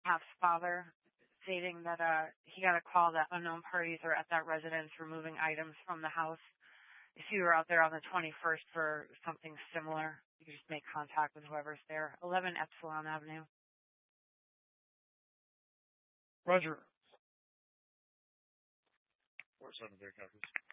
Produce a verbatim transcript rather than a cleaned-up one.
half's father, stating that uh, he got a call that unknown parties are at that residence removing items from the house. If you were out there on the twenty-first for something similar, you can just make contact with whoever's there. eleven Epsilon Avenue. Roger. Four seven three copies.